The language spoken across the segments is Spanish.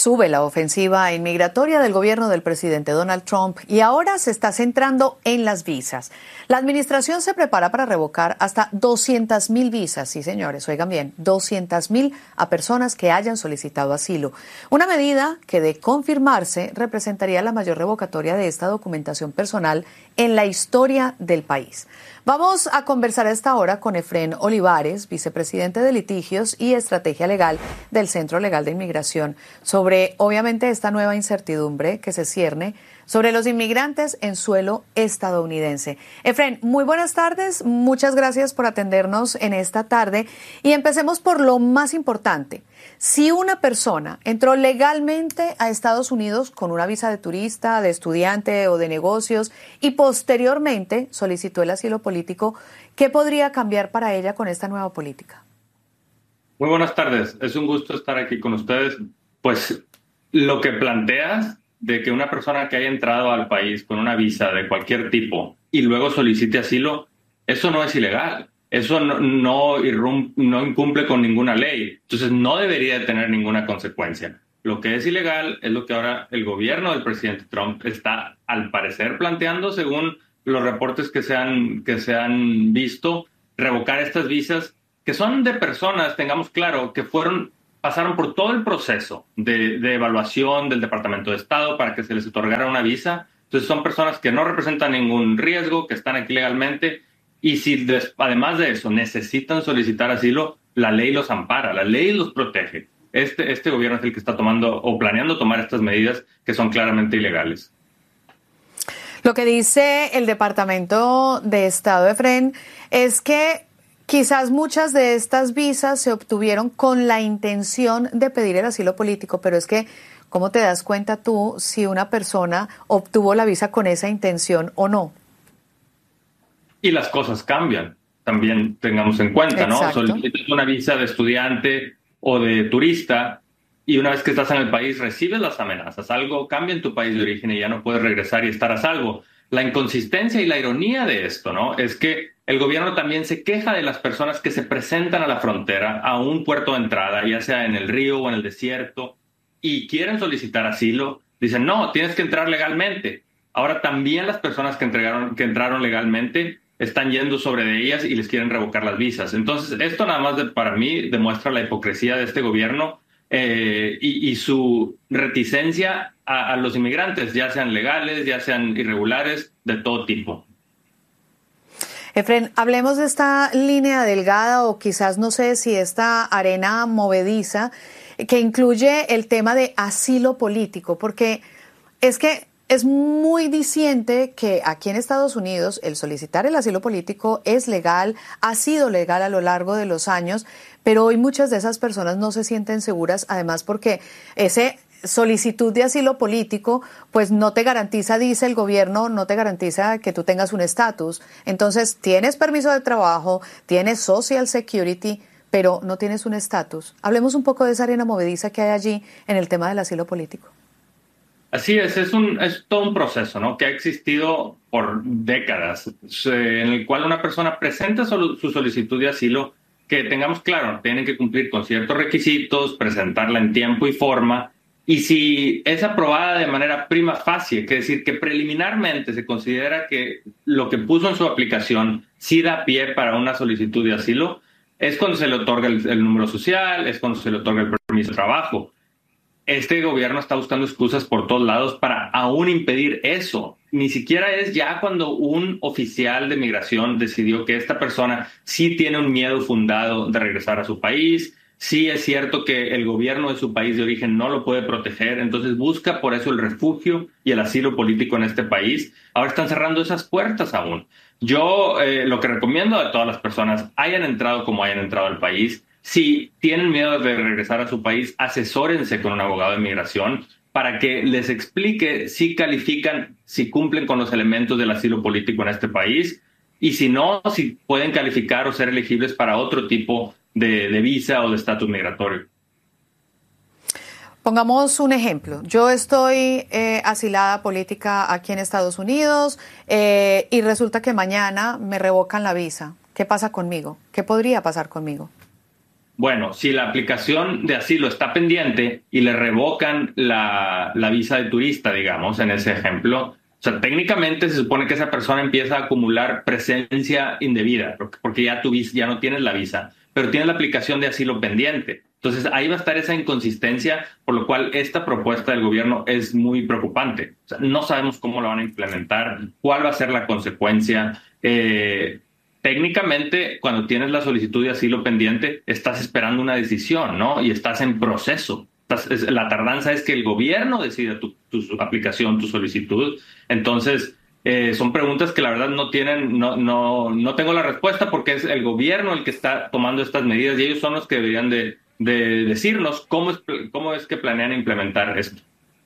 Sube la ofensiva inmigratoria del gobierno del presidente Donald Trump y ahora se está centrando en las visas. La administración se prepara para revocar hasta 200,000 visas, sí señores, oigan bien, 200,000 a personas que hayan solicitado asilo. Una medida que de confirmarse representaría la mayor revocatoria de esta documentación personal en la historia del país. Vamos a conversar a esta hora con Efrén Olivares, vicepresidente de Litigios y Estrategia Legal del Centro Legal de Inmigración, sobre obviamente esta nueva incertidumbre que se cierne sobre los inmigrantes en suelo estadounidense. Efrén, muy buenas tardes, muchas gracias por atendernos en esta tarde y empecemos por lo más importante. Si una persona entró legalmente a Estados Unidos con una visa de turista, de estudiante o de negocios y posteriormente solicitó el asilo político, ¿qué podría cambiar para ella con esta nueva política? Muy buenas tardes, es un gusto estar aquí con ustedes. Pues lo que planteas de que una persona que haya entrado al país con una visa de cualquier tipo y luego solicite asilo, eso no es ilegal. Eso no incumple con ninguna ley. Entonces no debería de tener ninguna consecuencia. Lo que es ilegal es lo que ahora el gobierno del presidente Trump está, al parecer, planteando, según los reportes que se han visto, revocar estas visas que son de personas, tengamos claro, que pasaron por todo el proceso de evaluación del Departamento de Estado para que se les otorgara una visa. Entonces son personas que no representan ningún riesgo, que están aquí legalmente, y si además de eso necesitan solicitar asilo, la ley los ampara, la ley los protege. Este gobierno es el que está tomando o planeando tomar estas medidas que son claramente ilegales. Lo que dice el Departamento de Estado, Efrén, es que quizás muchas de estas visas se obtuvieron con la intención de pedir el asilo político, pero es que, ¿cómo te das cuenta tú si una persona obtuvo la visa con esa intención o no? Y las cosas cambian, también tengamos en cuenta, ¿no? Exacto. Solicitas una visa de estudiante o de turista y una vez que estás en el país recibes las amenazas. Algo cambia en tu país de origen y ya no puedes regresar y estar a salvo. La inconsistencia y la ironía de esto, ¿no? Es que el gobierno también se queja de las personas que se presentan a la frontera, a un puerto de entrada, ya sea en el río o en el desierto, y quieren solicitar asilo. Dicen, no, tienes que entrar legalmente. Ahora también las personas que entraron legalmente están yendo sobre de ellas y les quieren revocar las visas. Entonces, esto nada más para mí demuestra la hipocresía de este gobierno y su reticencia a los inmigrantes, ya sean legales, ya sean irregulares, de todo tipo. Efrén, hablemos de esta línea delgada o quizás no sé si esta arena movediza que incluye el tema de asilo político, porque es que es muy diciente que aquí en Estados Unidos el solicitar el asilo político es legal, ha sido legal a lo largo de los años, pero hoy muchas de esas personas no se sienten seguras, además porque ese solicitud de asilo político, pues no te garantiza, dice el gobierno, no te garantiza que tú tengas un estatus. Entonces, tienes permiso de trabajo, tienes Social Security, pero no tienes un estatus. Hablemos un poco de esa arena movediza que hay allí en el tema del asilo político. Así es todo un proceso, ¿no? Que ha existido por décadas, en el cual una persona presenta su solicitud de asilo, que tengamos claro, tienen que cumplir con ciertos requisitos, presentarla en tiempo y forma, y si es aprobada de manera prima facie, que es decir, que preliminarmente se considera que lo que puso en su aplicación sí da pie para una solicitud de asilo, es cuando se le otorga el número social, es cuando se le otorga el permiso de trabajo. Este gobierno está buscando excusas por todos lados para aún impedir eso. Ni siquiera es ya cuando un oficial de migración decidió que esta persona sí tiene un miedo fundado de regresar a su país, sí es cierto que el gobierno de su país de origen no lo puede proteger, entonces busca por eso el refugio y el asilo político en este país. Ahora están cerrando esas puertas aún. Yo lo que recomiendo a todas las personas, hayan entrado como hayan entrado al país, si tienen miedo de regresar a su país, asesórense con un abogado de migración para que les explique si califican, si cumplen con los elementos del asilo político en este país y si no, si pueden calificar o ser elegibles para otro tipo de visa o de estatus migratorio. Pongamos un ejemplo. Yo estoy asilada política aquí en Estados Unidos y resulta que mañana me revocan la visa. ¿Qué pasa conmigo? ¿Qué podría pasar conmigo? Bueno, si la aplicación de asilo está pendiente y le revocan la visa de turista, digamos, en ese ejemplo, o sea, técnicamente se supone que esa persona empieza a acumular presencia indebida, porque ya no tienes la visa, pero tienes la aplicación de asilo pendiente. Entonces ahí va a estar esa inconsistencia, por lo cual esta propuesta del gobierno es muy preocupante. O sea, no sabemos cómo la van a implementar, cuál va a ser la consecuencia. Técnicamente, cuando tienes la solicitud de asilo pendiente, estás esperando una decisión, ¿no? Y estás en proceso. La tardanza es que el gobierno decida tu aplicación, tu solicitud. Entonces, son preguntas que la verdad no tengo la respuesta porque es el gobierno el que está tomando estas medidas y ellos son los que deberían de decirnos cómo es que planean implementar esto.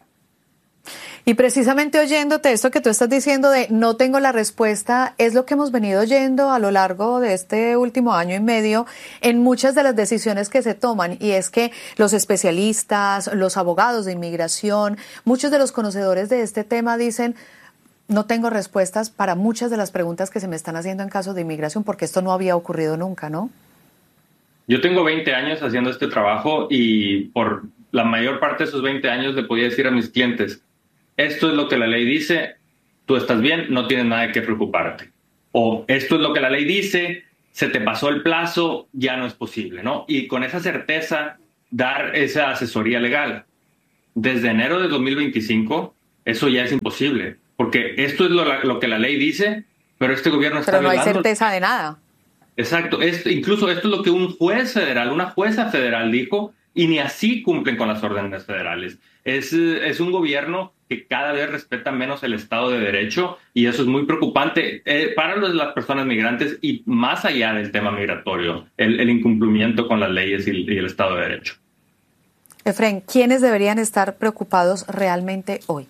Y precisamente oyéndote esto que tú estás diciendo de no tengo la respuesta, es lo que hemos venido oyendo a lo largo de este último año y medio en muchas de las decisiones que se toman, y es que los especialistas, los abogados de inmigración, muchos de los conocedores de este tema dicen: no tengo respuestas para muchas de las preguntas que se me están haciendo en casos de inmigración, porque esto no había ocurrido nunca, ¿no? Yo tengo 20 años haciendo este trabajo y por la mayor parte de esos 20 años le podía decir a mis clientes: esto es lo que la ley dice, tú estás bien, no tienes nada de qué preocuparte. O esto es lo que la ley dice, se te pasó el plazo, ya no es posible, ¿no? Y con esa certeza, dar esa asesoría legal. Desde enero de 2025, eso ya es imposible, porque esto es lo que la ley dice, pero este gobierno está violando. Pero no hay certeza de nada. Exacto. Incluso esto es lo que un juez federal, una jueza federal dijo, y ni así cumplen con las órdenes federales. Es un gobierno que cada vez respeta menos el Estado de Derecho y eso es muy preocupante para las personas migrantes y más allá del tema migratorio, el incumplimiento con las leyes y el Estado de Derecho. Efraín, ¿quiénes deberían estar preocupados realmente hoy?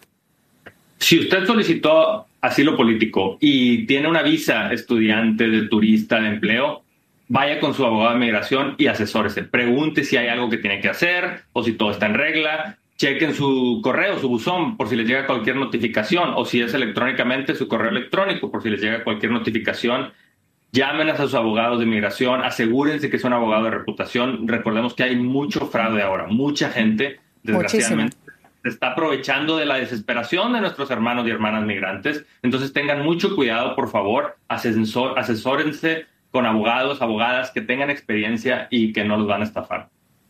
Si usted solicitó asilo político y tiene una visa estudiante, de turista, de empleo, vaya con su abogado de migración y asesórese. Pregunte si hay algo que tiene que hacer o si todo está en regla. Chequen su correo, su buzón, por si les llega cualquier notificación, o si es electrónicamente, su correo electrónico, por si les llega cualquier notificación. Llamen a sus abogados de migración, asegúrense que es un abogado de reputación. Recordemos que hay mucho fraude ahora, mucha gente, desgraciadamente, se está aprovechando de la desesperación de nuestros hermanos y hermanas migrantes. Entonces tengan mucho cuidado, por favor, asesórense con abogados, abogadas que tengan experiencia y que no los van a estafar.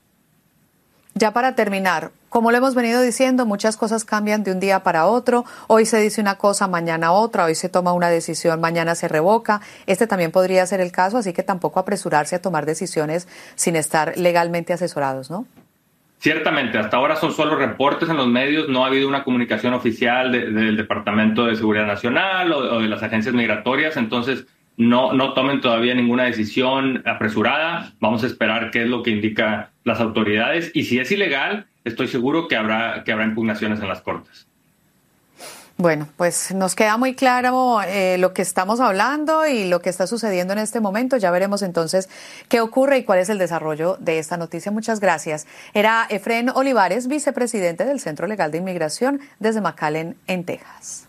Ya para terminar, como lo hemos venido diciendo, muchas cosas cambian de un día para otro. Hoy se dice una cosa, mañana otra. Hoy se toma una decisión, mañana se revoca. Este también podría ser el caso, así que tampoco apresurarse a tomar decisiones sin estar legalmente asesorados, ¿no? Ciertamente, hasta ahora son solo reportes en los medios, no ha habido una comunicación oficial del Departamento de Seguridad Nacional o de las agencias migratorias, entonces no tomen todavía ninguna decisión apresurada. Vamos a esperar qué es lo que indican las autoridades y si es ilegal, estoy seguro que habrá impugnaciones en las cortes. Bueno, pues nos queda muy claro lo que estamos hablando y lo que está sucediendo en este momento. Ya veremos entonces qué ocurre y cuál es el desarrollo de esta noticia. Muchas gracias. Era Efraín Olivares, vicepresidente del Centro Legal de Inmigración desde McAllen, en Texas.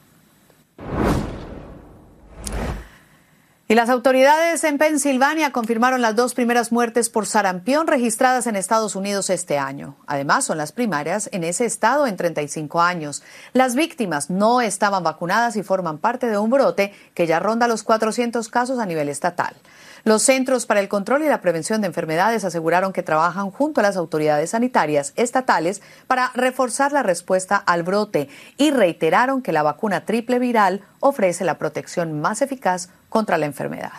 Y las autoridades en Pensilvania confirmaron las 2 primeras muertes por sarampión registradas en Estados Unidos este año. Además, son las primarias en ese estado en 35 años. Las víctimas no estaban vacunadas y forman parte de un brote que ya ronda los 400 casos a nivel estatal. Los Centros para el Control y la Prevención de Enfermedades aseguraron que trabajan junto a las autoridades sanitarias estatales para reforzar la respuesta al brote y reiteraron que la vacuna triple viral ofrece la protección más eficaz contra la enfermedad.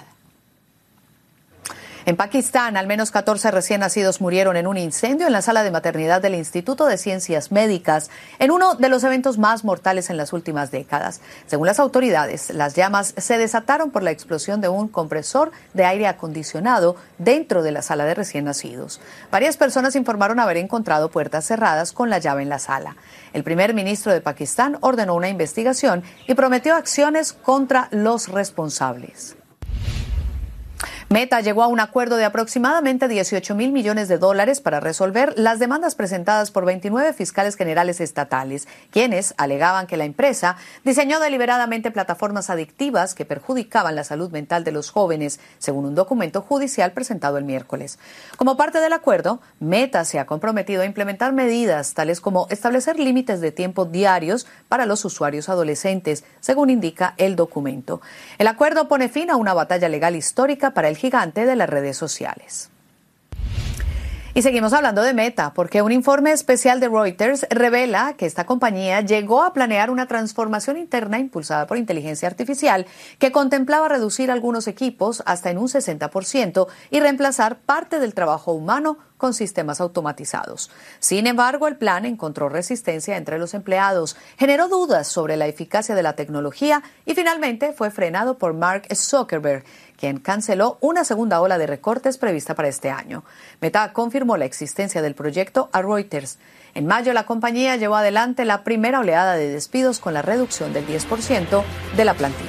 En Pakistán, al menos 14 recién nacidos murieron en un incendio en la sala de maternidad del Instituto de Ciencias Médicas, en uno de los eventos más mortales en las últimas décadas. Según las autoridades, las llamas se desataron por la explosión de un compresor de aire acondicionado dentro de la sala de recién nacidos. Varias personas informaron haber encontrado puertas cerradas con la llave en la sala. El primer ministro de Pakistán ordenó una investigación y prometió acciones contra los responsables. Meta llegó a un acuerdo de aproximadamente $18,000 millones para resolver las demandas presentadas por 29 fiscales generales estatales, quienes alegaban que la empresa diseñó deliberadamente plataformas adictivas que perjudicaban la salud mental de los jóvenes, según un documento judicial presentado el miércoles. Como parte del acuerdo, Meta se ha comprometido a implementar medidas tales como establecer límites de tiempo diarios para los usuarios adolescentes, según indica el documento. El acuerdo pone fin a una batalla legal histórica para el gigante de las redes sociales. Y seguimos hablando de Meta, porque un informe especial de Reuters revela que esta compañía llegó a planear una transformación interna impulsada por inteligencia artificial que contemplaba reducir algunos equipos hasta en un 60% y reemplazar parte del trabajo humano con sistemas automatizados. Sin embargo, el plan encontró resistencia entre los empleados, generó dudas sobre la eficacia de la tecnología y finalmente fue frenado por Mark Zuckerberg, quien canceló una segunda ola de recortes prevista para este año. Meta confirmó la existencia del proyecto a Reuters. En mayo, la compañía llevó adelante la primera oleada de despidos con la reducción del 10% de la plantilla.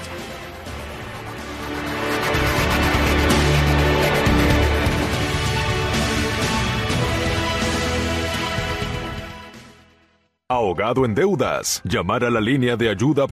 Ahogado en deudas. Llamar a la línea de ayuda